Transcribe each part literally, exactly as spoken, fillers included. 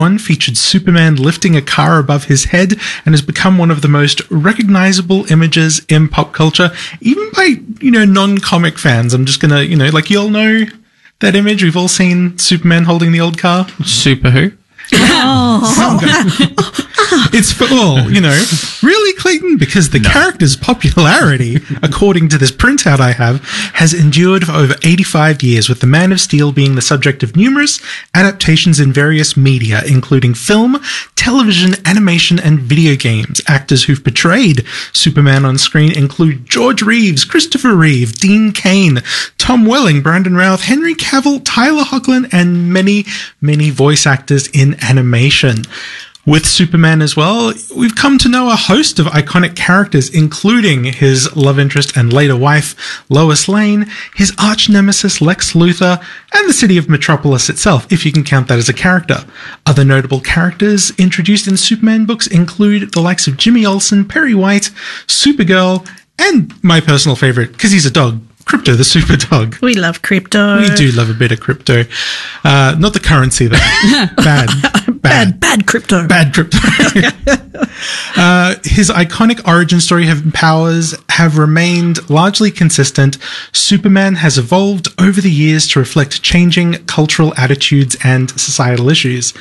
One featured Superman lifting a car above his head and has become one of the most recognizable images in pop culture, even by, you know, non-comic fans. I'm just gonna, you know, like, you all know that image. We've all seen Superman holding the old car. Super who? Oh. It's for all, you know. Really, Clayton? Because the no. character's popularity, according to this printout I have, has endured for over eighty-five years, with the Man of Steel being the subject of numerous adaptations in various media, including film, television, animation, and video games. Actors who've portrayed Superman on screen include George Reeves, Christopher Reeve, Dean Cain, Tom Welling, Brandon Routh, Henry Cavill, Tyler Hoechlin, and many, many voice actors in animation. With Superman as well, we've come to know a host of iconic characters, including his love interest and later wife, Lois Lane, his arch-nemesis, Lex Luthor, and the city of Metropolis itself, if you can count that as a character. Other notable characters introduced in Superman books include the likes of Jimmy Olsen, Perry White, Supergirl, and my personal favorite, because he's a dog, Krypto, the super dog. We love Krypto. We do love a bit of Krypto. Uh, not the currency, though. Bad. Bad. Bad, bad Krypto. Bad Krypto. uh, his iconic origin story and powers have remained largely consistent. Superman has evolved over the years to reflect changing cultural attitudes and societal issues.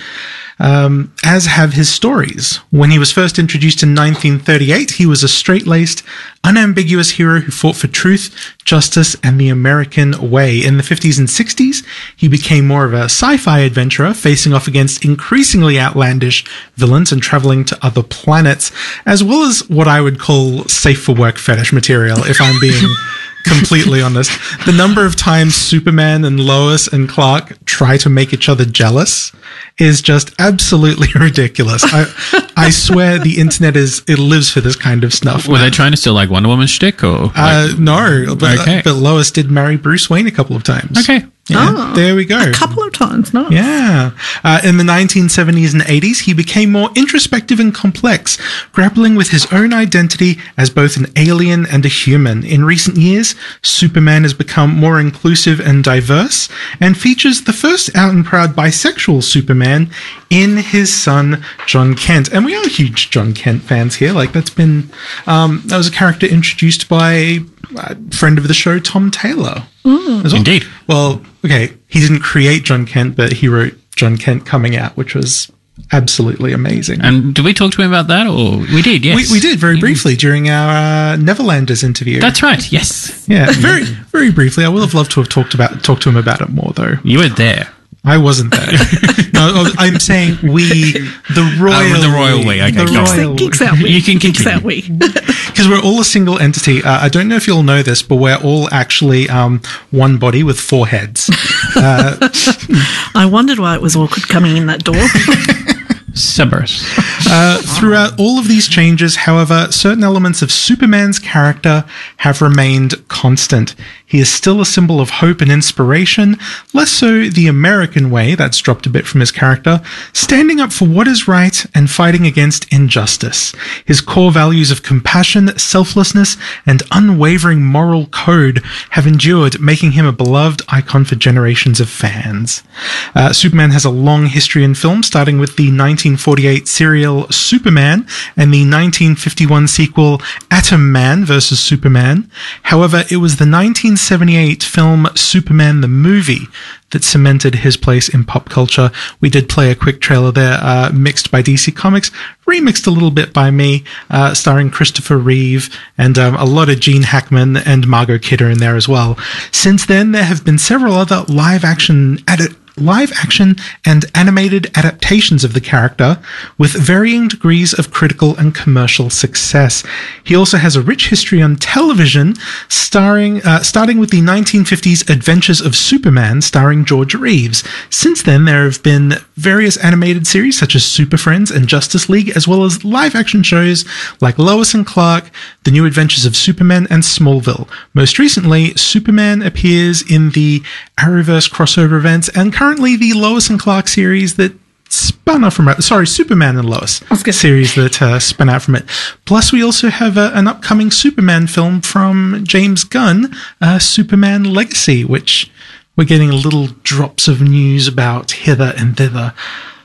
Um, as have his stories. When he was first introduced in nineteen thirty-eight, he was a straight-laced, unambiguous hero who fought for truth, justice, and the American way. In the fifties and sixties, he became more of a sci-fi adventurer, facing off against increasingly outlandish villains and traveling to other planets, as well as what I would call safe-for-work fetish material, if I'm being completely honest. The number of times Superman and Lois and Clark try to make each other jealous is just absolutely ridiculous. I, I swear the internet is, it lives for this kind of stuff. Were they trying to steal like Wonder Woman shtick or? Like, uh, no, but, okay. uh, but Lois did marry Bruce Wayne a couple of times. Okay. Yeah, oh, there we go. A couple of times, no? Yeah. Uh, in the nineteen seventies and eighties, he became more introspective and complex, grappling with his own identity as both an alien and a human. In recent years, Superman has become more inclusive and diverse, and features the first out and proud bisexual Superman in his son, John Kent. And we are huge John Kent fans here. Like, that's been, um, that was a character introduced by a friend of the show, Tom Taylor. Mm. Well. Indeed. Well, okay, he didn't create John Kent, but he wrote John Kent Coming Out, which was absolutely amazing. And did we talk to him about that? Or we did, yes. We, we did very briefly during our uh, Neverlanders interview. That's right, yes. Yeah, very very briefly. I would have loved to have talked about talked to him about it more, though. You were there. I wasn't there. No, I'm saying we, the royal, oh, the royal we. Okay, the royal Geeks that we. You can Geeks that continue. we. Because we're all a single entity. Uh, I don't know if you'll know this, but we're all actually um, one body with four heads. Uh, I wondered why it was awkward coming in that door. Cerberus. Uh, throughout all of these changes, however, certain elements of Superman's character have remained constant. He is still a symbol of hope and inspiration, less so the American way, that's dropped a bit from his character, standing up for what is right and fighting against injustice. His core values of compassion, selflessness, and unwavering moral code have endured, making him a beloved icon for generations of fans. Uh, Superman has a long history in film, starting with the nineteen forty-eight serial Superman and the nineteen fifty-one sequel Atom Man versus Superman. However, it was the nineteen seventy-eight film Superman the Movie that cemented his place in pop culture. We did play a quick trailer there, uh, mixed by D C Comics, remixed a little bit by me, uh, starring Christopher Reeve, and um, a lot of Gene Hackman and Margot Kidder in there as well. Since then, there have been several other live-action edit live action and animated adaptations of the character with varying degrees of critical and commercial success. He also has a rich history on television, starring uh, starting with the nineteen fifties Adventures of Superman, starring George Reeves. Since then, there have been various animated series such as Super Friends and Justice League, as well as live action shows like Lois and Clark, The New Adventures of Superman, and Smallville. Most recently, Superman appears in the Arrowverse crossover events, and currently the Lois and Clark series that spun off from it. Sorry, Superman and Lois series that uh, spun out from it. Plus, we also have uh, an upcoming Superman film from James Gunn, uh, Superman Legacy, which we're getting little drops of news about hither and thither.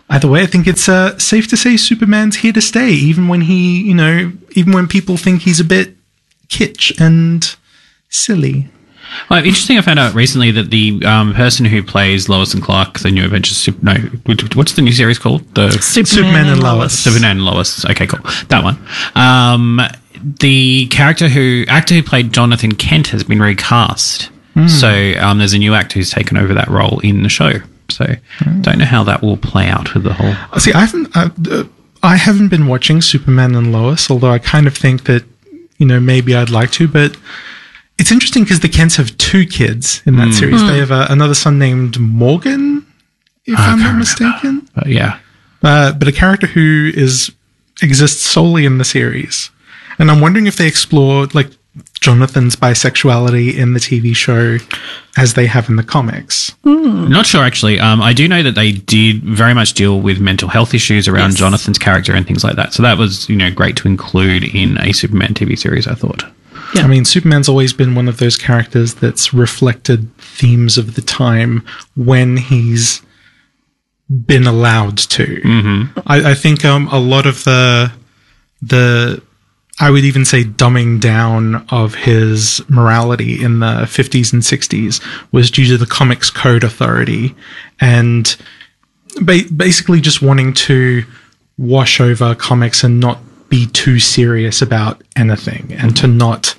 either way, I think it's uh, safe to say Superman's here to stay, even when he, you know, even when people think he's a bit kitsch and silly. Well, interesting. I found out recently that the um, person who plays Lois and Clark, the New Adventures, Super, no, what's the new series called? The Superman, Superman and Lois. Lois. Superman and Lois. Okay, cool. That one. Um, the character who actor who played Jonathan Kent has been recast. Mm. So um, there's a new actor who's taken over that role in the show. So mm. don't know how that will play out with the whole. See, I haven't. Uh, uh, I haven't been watching Superman and Lois, although I kind of think that, you know, maybe I'd like to, but. It's interesting because the Kents have two kids in that mm. series. Mm. They have uh, another son named Morgan, if I I'm not mistaken. But yeah. Uh, but a character who is exists solely in the series. And I'm wondering if they explore like Jonathan's bisexuality in the T V show as they have in the comics. Mm. Not sure, actually. Um, I do know that they did very much deal with mental health issues around yes. Jonathan's character and things like that. So that was, you know, great to include in a Superman T V series, I thought. Yeah. I mean, Superman's always been one of those characters that's reflected themes of the time when he's been allowed to. Mm-hmm. I, I think um, a lot of the, the, I would even say dumbing down of his morality in the fifties and sixties was due to the Comics Code Authority and ba- basically just wanting to wash over comics and not be too serious about anything and to not,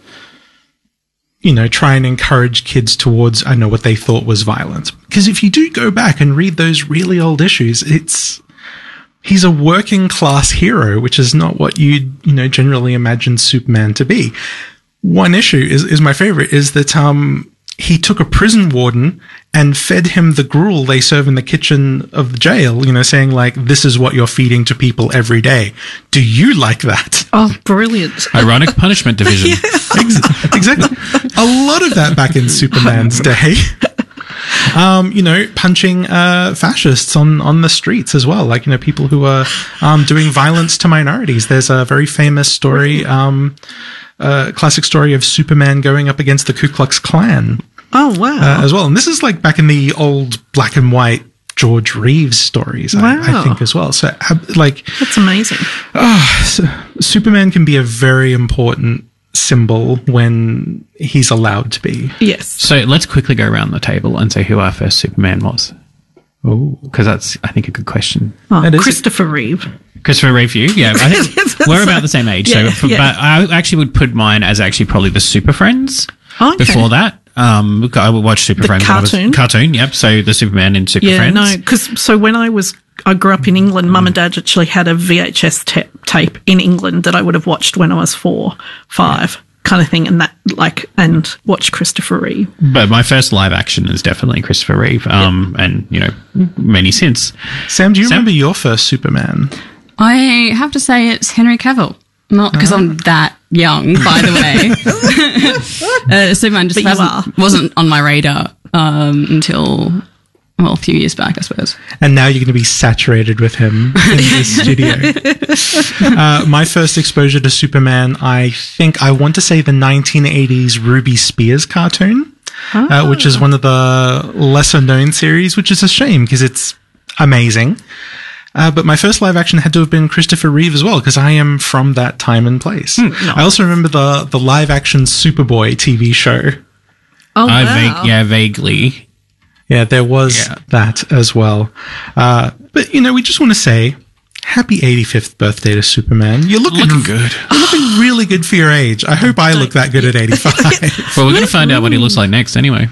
you know, try and encourage kids towards, I know, what they thought was violence. Because if you do go back and read those really old issues, it's, he's a working class hero, which is not what you'd, you know, generally imagine Superman to be. One issue is, is my favorite is that, um, he took a prison warden and fed him the gruel they serve in the kitchen of the jail, you know, saying like, this is what you're feeding to people every day. Do you like that? Oh, brilliant. Ironic punishment division. Yeah. Ex- exactly. A lot of that back in Superman's day. Um, you know, punching uh, fascists on, on the streets as well. Like, you know, people who are um, doing violence to minorities. There's a very famous story, um, uh, classic story of Superman going up against the Ku Klux Klan. Oh, wow. Uh, as well. And this is like back in the old black and white George Reeves stories, wow. I, I think, as well. So, uh, like... That's amazing. Oh, so Superman can be a very important symbol when he's allowed to be. Yes. So let's quickly go around the table and say who our first Superman was. Oh, because that's, I think, a good question. Oh, Christopher Reeve. Christopher Reeve, you? Yeah, I think we're about the same age. Yeah, so, yeah. But I actually would put mine as actually probably the Super Friends. Okay. Before that, um, I would watch Super the Friends. Cartoon. When I was, cartoon, yep. So the Superman in Super yeah, Friends. no, because so when I was, I grew up in England. Mum and Dad actually had a V H S ta- tape in England that I would have watched when I was four, five. Kind of thing, and that like and watch Christopher Reeve. But my first live action is definitely Christopher Reeve, um, yep. and you know many since. Sam, do you Sam? remember your first Superman? I have to say it's Henry Cavill, not because uh-huh. I'm that young, by the way. uh, Superman just wasn't, wasn't on my radar um, until. Well, a few years back, I suppose. And now you're going to be saturated with him in this studio. Uh, my first exposure to Superman, I think I want to say the nineteen eighties Ruby Spears cartoon, oh. uh, which is one of the lesser known series, which is a shame because it's amazing. Uh, but my first live action had to have been Christopher Reeve as well, because I am from that time and place. Mm, no. I also remember the, the live action Superboy T V show. Oh, I wow. vague, yeah, vaguely. Yeah, there was yeah. that as well. Uh, but, you know, we just want to say happy eighty-fifth birthday to Superman. You're looking, looking good. You're looking really good for your age. I hope I look that good at eighty-five. Well, we're going to find out what he looks like next anyway.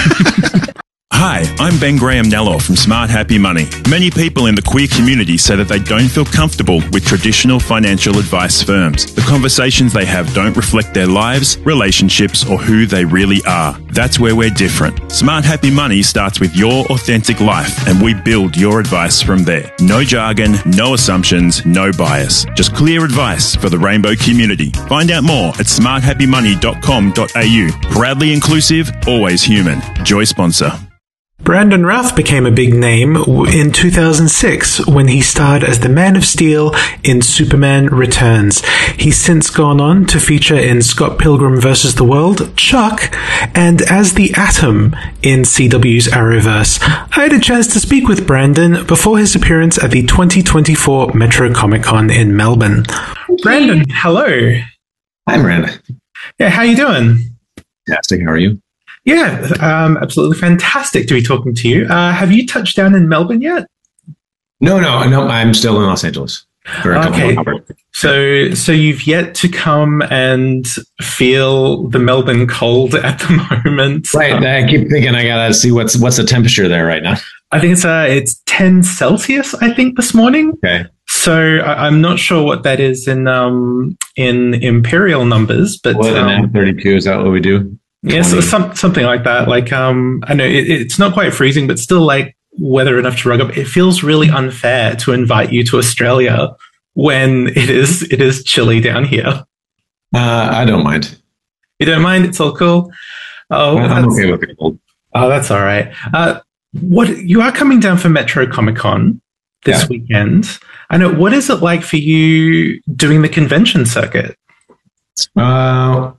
Hi, I'm Ben Graham Nello from Smart Happy Money. Many people in the queer community say that they don't feel comfortable with traditional financial advice firms. The conversations they have don't reflect their lives, relationships, or who they really are. That's where we're different. Smart Happy Money starts with your authentic life, and we build your advice from there. No jargon, no assumptions, no bias. Just clear advice for the rainbow community. Find out more at smart happy money dot com dot a u. Proudly inclusive, always human. Joy sponsor. Brandon Routh became a big name in two thousand six when he starred as the Man of Steel in Superman Returns. He's since gone on to feature in Scott Pilgrim versus the World, Chuck, and as the Atom in C W's Arrowverse. I had a chance to speak with Brandon before his appearance at the twenty twenty-four Metro Comic Con in Melbourne. Brandon, hello. Hi, Miranda. Yeah, how you doing? Fantastic. How are you? Yeah, um, absolutely fantastic to be talking to you. Uh, have you touched down in Melbourne yet? No, no, no. I'm still in Los Angeles. For a okay. couple of hours. So, so you've yet to come and feel the Melbourne cold at the moment. Right. Um, I keep thinking I gotta see what's what's the temperature there right now. I think it's uh, it's ten Celsius. I think this morning. Okay. So I, I'm not sure what that is in um in imperial numbers, but what um, an thirty-two is that what we do? Yeah, so some, something like that. Like, um, I know it, it's not quite freezing, but still like weather enough to rug up. It feels really unfair to invite you to Australia when it is it is chilly down here. Uh, I don't mind. You don't mind? It's all cool. Oh, I'm okay with it cold. Oh, that's all right. Uh, what you are coming down for Metro Comic Con this yeah. weekend? I know. What is it like for you doing the convention circuit? Uh.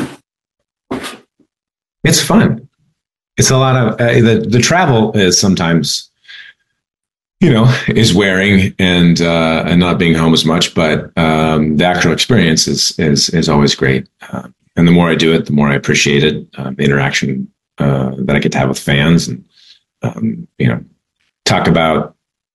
It's fun. It's a lot of uh, the the travel is sometimes, you know, is wearing and uh, and not being home as much. But um, the actual experience is is is always great. Uh, and the more I do it, the more I appreciate it. Uh, the interaction uh, that I get to have with fans, and um, you know, talk about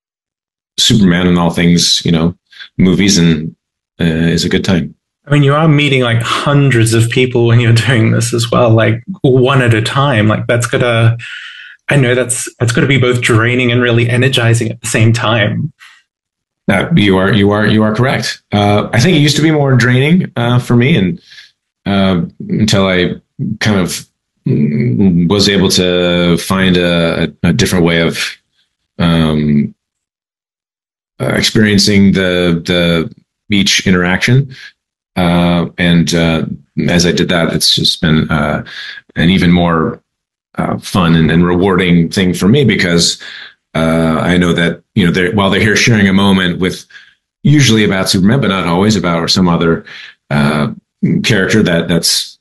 Superman and all things, you know, movies, and uh, is a good time. I mean, you are meeting like hundreds of people when you're doing this as well, like one at a time. Like that's gotta, I know that's that's gotta be both draining and really energizing at the same time. Uh, you are you are you are correct. Uh, I think it used to be more draining uh, for me, and uh, until I kind of was able to find a, a different way of um, uh, experiencing the the each interaction. Uh, and uh, as I did that, it's just been uh, an even more uh, fun and, and rewarding thing for me because uh, I know that, you know, they're, while they're here sharing a moment with usually about Superman, but not always about or some other uh, character that that's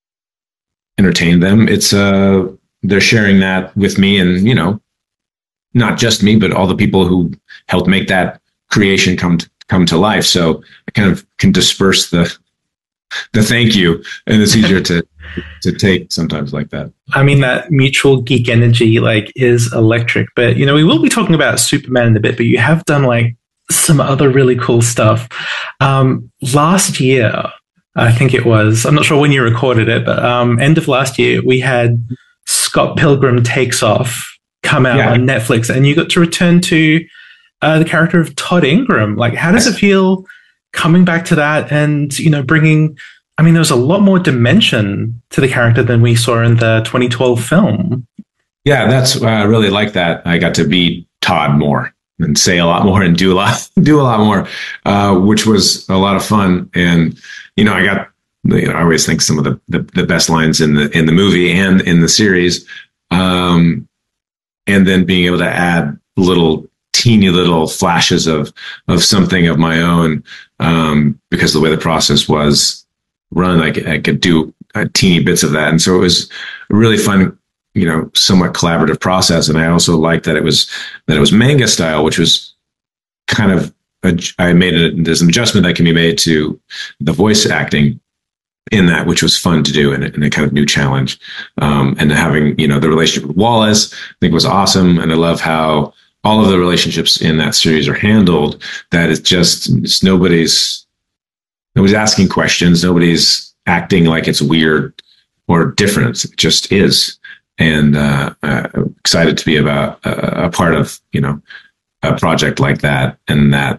entertained them, it's uh, they're sharing that with me, and you know, not just me, but all the people who helped make that creation come to, come to life. So I kind of can disperse the the thank you, and it's easier to to take sometimes like that. I mean, that mutual geek energy like is electric. But you know, we will be talking about Superman in a bit. But you have done like some other really cool stuff. Um, last year, I think it was. I'm not sure when you recorded it, but um, end of last year, we had Scott Pilgrim Takes Off come out yeah. on Netflix, and you got to return to uh, the character of Todd Ingram. Like, how does it feel coming back to that and, you know, bringing, I mean, there was a lot more dimension to the character than we saw in the twenty twelve film. Yeah, that's, uh, I really like that. I got to be Todd more and say a lot more and do a lot, do a lot more, uh, which was a lot of fun. And, you know, I got, you know, I always think some of the, the, the best lines in the, in the movie and in the series. Um, and then being able to add little teeny little flashes of, of something of my own, um, because the way the process was run, I could, I could do uh, teeny bits of that. And so it was a really fun, you know, somewhat collaborative process. And I also liked that it was, that it was manga style, which was kind of, a, I made it, there's an adjustment that can be made to the voice acting in that, which was fun to do and a, and a kind of new challenge. Um, and having, you know, the relationship with Wallace, I think was awesome. And I love how all of the relationships in that series are handled, that it's just, it's nobody's, nobody's asking questions. Nobody's acting like it's weird or different. It just is. And, uh, uh excited to be about uh, a part of, you know, a project like that, and that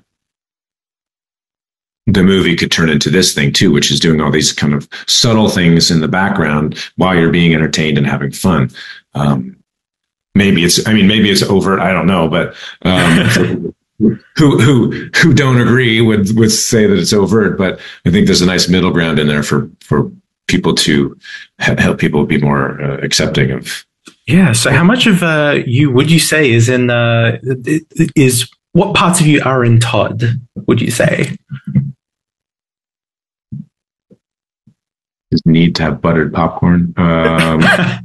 the movie could turn into this thing too, which is doing all these kind of subtle things in the background while you're being entertained and having fun. Um, maybe it's, I mean, maybe it's overt. I don't know, but, um, who, who, who don't agree would, would say that it's overt, but I think there's a nice middle ground in there for, for people to help people be more uh, accepting of, Yeah. So, how much of uh, you would you say is in uh, is what parts of you are in Todd? Would you say? Just need to have buttered popcorn. Um,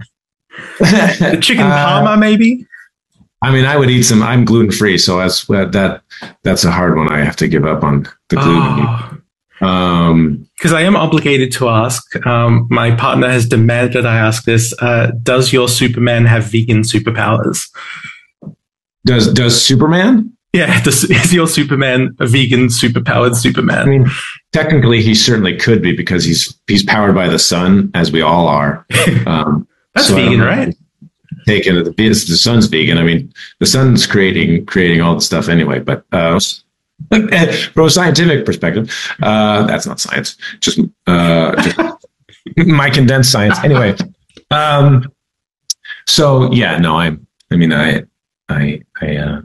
the chicken parma, uh, maybe. I mean, I would eat some. I'm gluten free, so that's that. That's a hard one. I have to give up on the gluten. Oh. Um, because I am obligated to ask. Um, my partner has demanded I ask this. Uh, does your Superman have vegan superpowers? Does Does Superman? Yeah, does, is your Superman a vegan superpowered Superman? I mean, technically, he certainly could be because he's he's powered by the sun, as we all are. Um, That's so vegan, right? Taken the the sun's vegan. I mean, the sun's creating creating all the stuff anyway. But uh, from a scientific perspective, uh, that's not science. Just, uh, just my condensed science. Anyway, um, so yeah, no, I'm. I mean, I, I, I. Uh,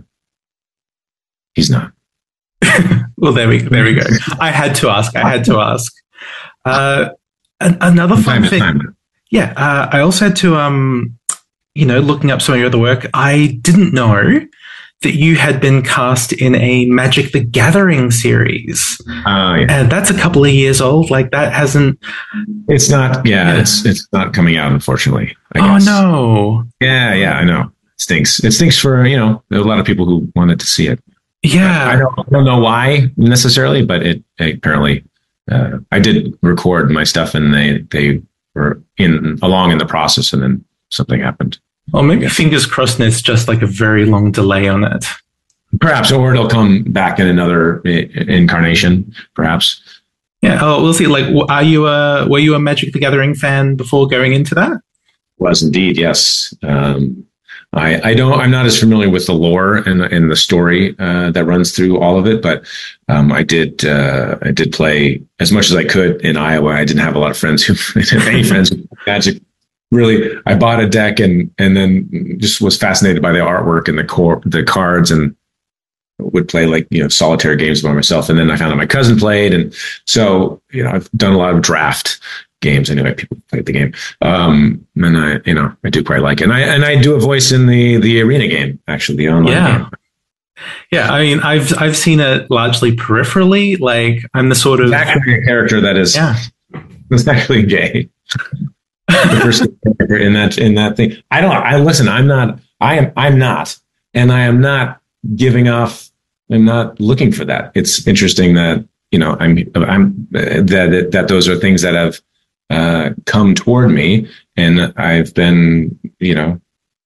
he's not. Well, there we there we go. I had to ask. I had to ask. Uh, an, another fun time thing. Time. Yeah, uh, I also had to. Um, you know, looking up some of your other work, I didn't know that you had been cast in a Magic the Gathering series. Uh, yeah. And that's a couple of years old. Like that hasn't. It's not. Yeah, yeah. it's it's not coming out, unfortunately. I oh guess. no. Yeah, yeah, I know. It stinks. It stinks for you know a lot of people who wanted to see it. Yeah, I don't, I don't know why necessarily, but it, it apparently uh, I did record my stuff, and they they were in along in the process, and then something happened. Well, maybe fingers crossed, and it's just like a very long delay on it. Perhaps, or it'll come back in another incarnation. Perhaps. Yeah. Oh, we'll see. Like, are you a were you a Magic the Gathering fan before going into that? Was indeed, yes. Um, I, I don't. I'm not as familiar with the lore and and the story uh, that runs through all of it, but um, I did. Uh, I did play as much as I could in Iowa. I didn't have a lot of friends who any friends with Magic. Really, I bought a deck and and then just was fascinated by the artwork and the core, the cards, and would play like you know solitaire games by myself. And then I found out my cousin played, and so you know I've done a lot of draft games anyway. People played the game, um, and I, you know, I do quite like it. And I and I do a voice in the the arena game, actually, the online yeah. game. Yeah, I mean, I've I've seen it largely peripherally. Like, I'm the sort of it's actually a character that is, yeah, it's actually gay. The first character in that in that thing. I don't. I listen. I'm not. I am. I'm not, and I am not giving off. I'm not looking for that. It's interesting that you know I'm. I'm that that those are things that have. Uh, come toward me, and I've been, you know,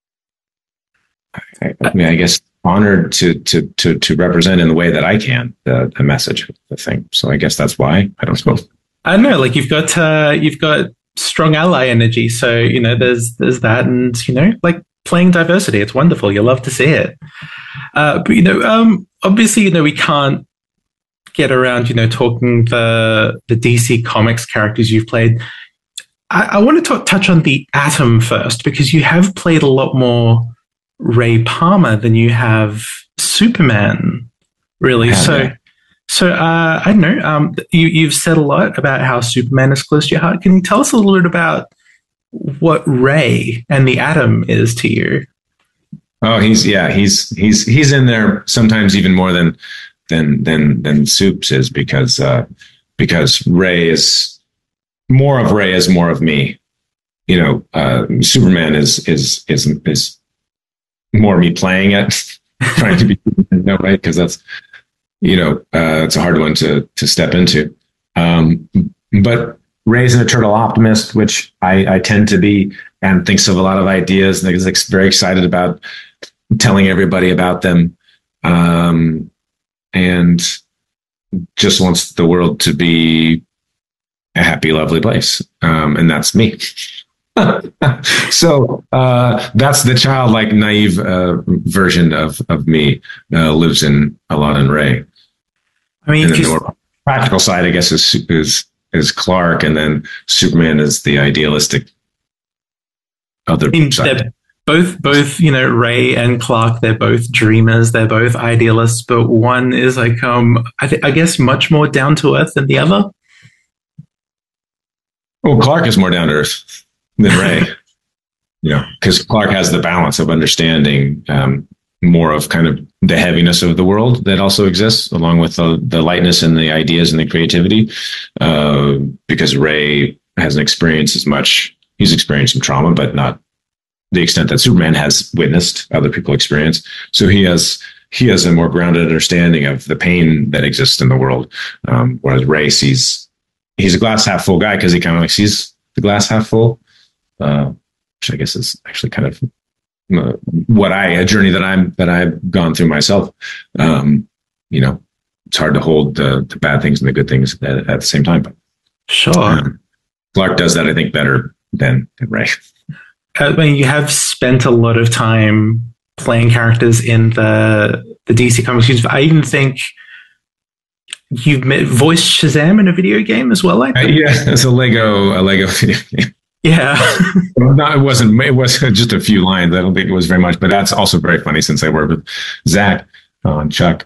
I, I mean, I guess honored to to to to represent in the way that I can the, the message, the thing. So I guess that's why. I don't know. I don't know. Like you've got uh, you've got strong ally energy, so you know there's there's that, and you know, like playing diversity, it's wonderful. You love to see it. Uh, but you know, um, obviously, you know, we can't get around, you know, talking the the D C Comics characters you've played. I, I want to talk, touch on the Atom first, because you have played a lot more Ray Palmer than you have Superman, really. Yeah, so, yeah. so uh, I don't know. Um, you, you've said a lot about how Superman is close to your heart. Can you tell us a little bit about what Ray and the Atom is to you? Oh, he's yeah, he's he's he's in there sometimes even more than. than than than Soups is because uh, because Ray is more of Ray is more of me. You know, uh, Superman is is is is more me playing it, trying to be no right because that's you know uh, it's a hard one to to step into. Um, but Ray's an eternal optimist, which I, I tend to be, and thinks of a lot of ideas and is very excited about telling everybody about them. Um, and just wants the world to be a happy, lovely place. Um, and that's me. so uh, that's the childlike, naive uh, version of, of me uh, lives in a lot in Ray. I mean, and then the more practical side, I guess, is, is, is Clark. And then Superman is the idealistic other I mean, side. Both, both, you know, Ray and Clark, they're both dreamers. They're both idealists, but one is like, um, I, th- I guess much more down to earth than the other. Well, Clark is more down to earth than Ray. you know, because Clark has the balance of understanding um, more of kind of the heaviness of the world that also exists, along with the, the lightness and the ideas and the creativity. Uh, because Ray hasn't experienced as much. He's experienced some trauma, but not the extent that Superman has witnessed other people experience. So he has he has a more grounded understanding of the pain that exists in the world. Um, whereas Ray sees he's a glass half full guy because he kind of like sees the glass half full, uh, which I guess is actually kind of uh, what I a journey that I'm that I've gone through myself. Um, you know, it's hard to hold the, the bad things and the good things at, at the same time. But sure, um, Clark does that, I think, better than, than Ray. I mean, you have spent a lot of time playing characters in the the D C Comics universe. I even think you've met, voiced Shazam in a video game as well. I think. Uh, yeah, it's a Lego a Lego video game. Yeah, no, it wasn't. It was just a few lines. I don't think it was very much, but that's also very funny since I worked with Zach on Chuck.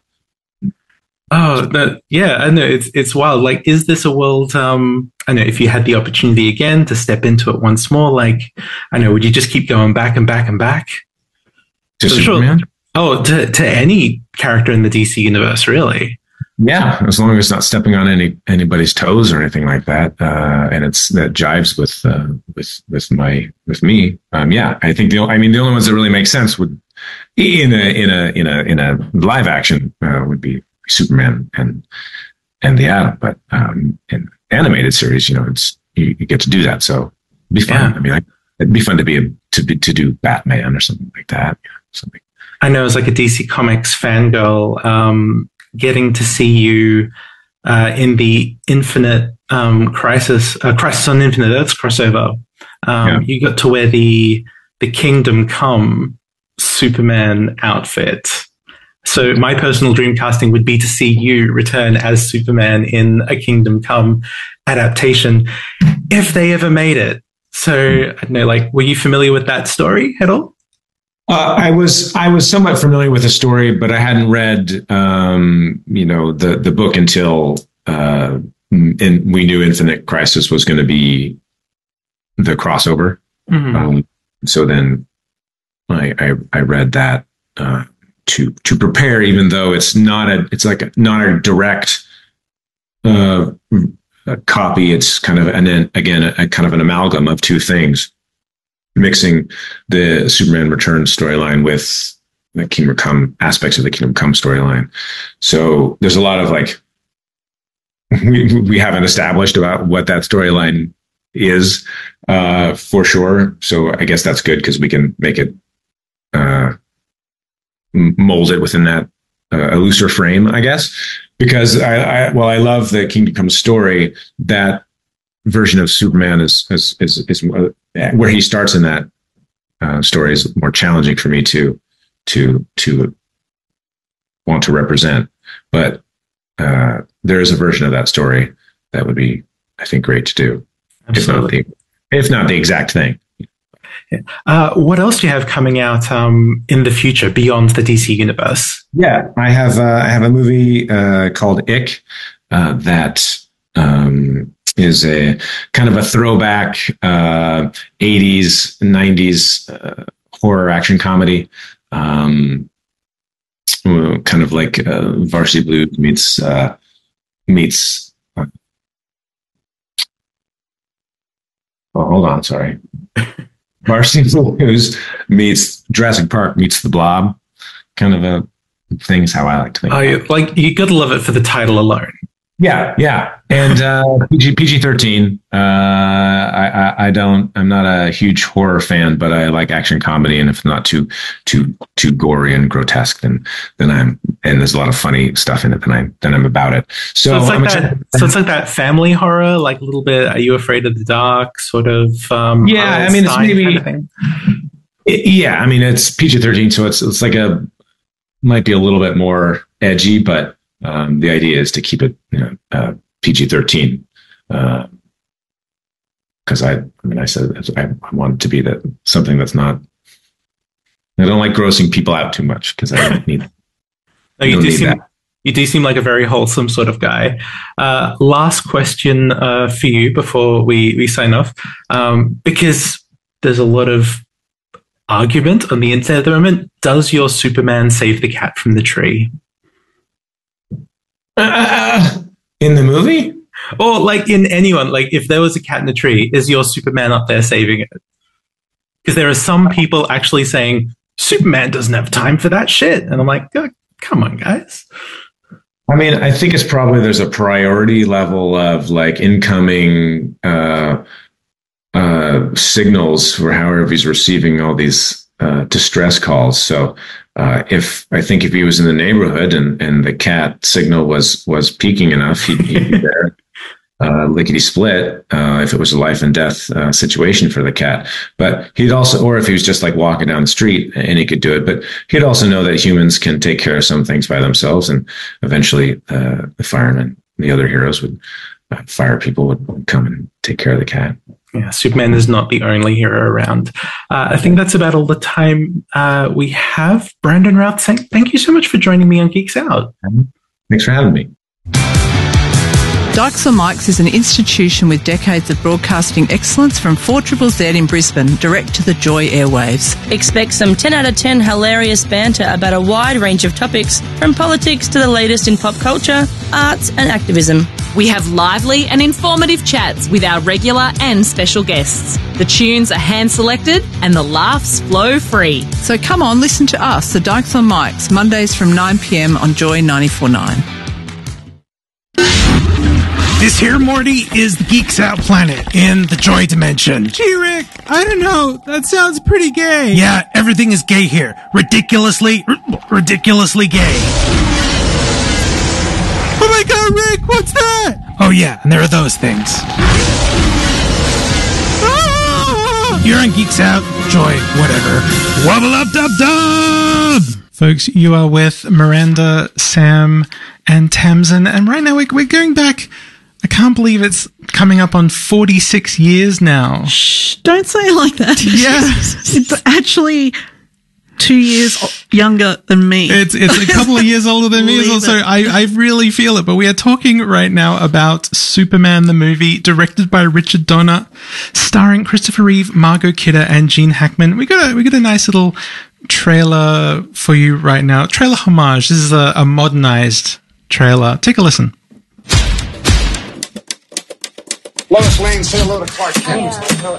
Oh, that, yeah, I know. It's it's wild. Like, is this a world? Um, I know if you had the opportunity again to step into it once more, like, I know, would you just keep going back and back and back? To so Superman? Sure. Oh, to to any character in the D C universe, really? Yeah, as long as it's not stepping on any anybody's toes or anything like that, uh, and it's that jives with uh, with with my with me. Um, yeah, I think the I mean the only ones that really make sense would in a in a in a in a live action uh, would be Superman and and the Atom, but um, in animated series, you know, it's you, you get to do that, so it'd be fun. Yeah. I mean, I, it'd be fun to be a, to be to do Batman or something like that. Something. I know, as like a D C Comics fangirl, um, getting to see you uh, in the Infinite um, Crisis, uh, Crisis on Infinite Earths crossover. Um, yeah. You got to wear the the Kingdom Come Superman outfit. So my personal dream casting would be to see you return as Superman in a Kingdom Come adaptation, if they ever made it. So I don't know, like, were you familiar with that story at all? Uh, I was I was somewhat familiar with the story, but I hadn't read um, you know the the book until uh, and we knew Infinite Crisis was going to be the crossover. Mm-hmm. Um, so then I I, I read that. Uh, to to prepare, even though it's not a it's like a, not a direct uh, a copy. It's kind of and then again a, a kind of an amalgam of two things, mixing the Superman Returns storyline with the Kingdom Come aspects of the Kingdom Come storyline. So there's a lot of like we we haven't established about what that storyline is uh, for sure. So I guess that's good because we can make it. Uh, mold it within that uh, a looser frame, I guess, because I, I well, I love the Kingdom Come story. That version of Superman is is is, is more, where he starts in that uh, story is more challenging for me to to to want to represent. But uh, there is a version of that story that would be, I think, great to do. Absolutely. If not the, if not the exact thing. Uh, what else do you have coming out um, in the future beyond the D C universe? Yeah, I have uh, I have a movie uh, called Ick uh, that um, is a kind of a throwback uh, eighties, nineties uh, horror action comedy, um, kind of like uh, Varsity Blues meets uh, meets. Uh, oh, hold on, sorry. Varsity Blues meets Jurassic Park meets The Blob, kind of a thing is how I like to think. Oh, you, like you gotta love it for the title alone. Yeah, yeah, and uh, P G thirteen. Uh, I, I I don't. I'm not a huge horror fan, but I like action comedy, and if not too too too gory and grotesque, then then I'm and there's a lot of funny stuff in it. Then I then I'm about it. So, so it's like I'm that. Excited. So it's like that family horror, like a little bit. Are You Afraid of the Dark? Sort of. Um, yeah, I mean, it's maybe. Kind of thing. It, yeah, I mean, it's P G thirteen, so it's it's like a might be a little bit more edgy, but. Um, the idea is to keep it, you know, uh, P G thirteen, because uh, I, I mean, I said I, I want it to be that something that's not. I don't like grossing people out too much because I don't need. no, you do seem that. You do seem like a very wholesome sort of guy. Uh, last question uh, for you before we we sign off, um, because there's a lot of argument on the internet at the moment. Does your Superman save the cat from the tree? Uh, in the movie? Or like in anyone, like if there was a cat in the tree, is your Superman up there saving it? Because there are some people actually saying Superman doesn't have time for that shit. And I'm like, oh, come on, guys. I mean, I think it's probably there's a priority level of like incoming uh, uh, signals for however he's receiving all these uh, distress calls. So uh, if I think if he was in the neighborhood and, and the cat signal was was peaking enough, he'd, he'd be there. Uh, lickety split, uh, if it was a life and death uh, situation for the cat. But he'd also, or if he was just like walking down the street and he could do it, but he'd also know that humans can take care of some things by themselves. And eventually uh, the firemen, the other heroes would, uh, fire people would come and take care of the cat. Yeah, Superman is not the only hero around. Uh, I think that's about all the time uh, we have. Brandon Routh, thank you so much for joining me on Geeks Out. Thanks for having me. Dykes on Mics is an institution with decades of broadcasting excellence from four Z Z Z in Brisbane, direct to the Joy airwaves. Expect some ten out of ten hilarious banter about a wide range of topics, from politics to the latest in pop culture, arts and activism. We have lively and informative chats with our regular and special guests. The tunes are hand-selected and the laughs flow free. So come on, listen to us, the Dykes on Mics, Mondays from nine p.m. on Joy ninety-four point nine. This here, Morty, is the Geeks Out planet in the Joy Dimension. Gee, Rick, I don't know. That sounds pretty gay. Yeah, everything is gay here. Ridiculously, r- ridiculously gay. Oh my god, Rick, what's that? Oh yeah, and there are those things. Ah! You're on Geeks Out, Joy, whatever. Wobble up, dub, dub! Folks, you are with Miranda, Sam, and Tamsin, and right now we're, we're going back. I can't believe it's coming up on forty-six years now. Shh, don't say it like that. Yeah. It's actually two years younger than me. It's it's a couple of years older than me as well, so I, I really feel it. But we are talking right now about Superman the movie, directed by Richard Donner, starring Christopher Reeve, Margot Kidder, and Gene Hackman. We got a, we got a nice little trailer for you right now. Trailer homage. This is a, a modernized trailer. Take a listen. Lois Lane, say hello to Clark Kent.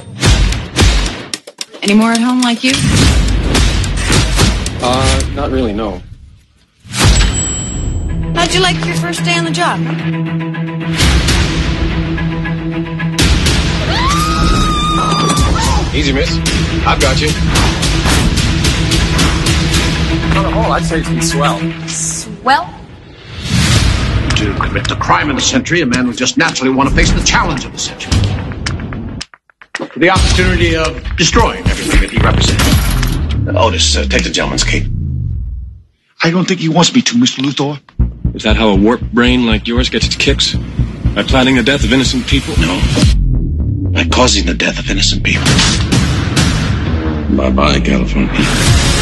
Any more at home like you? Uh, not really, no. How'd you like your first day on the job? Easy, miss. I've got you. On the whole, I'd say it's been swell. Swell? To commit the crime of the century, a man would just naturally want to face the challenge of the century. The opportunity of destroying everything that he represents. Otis, uh, take the gentleman's cape. I don't think he wants me to, Mister Luthor. Is that how a warped brain like yours gets its kicks? By planning the death of innocent people? No. By causing the death of innocent people. Bye-bye, California.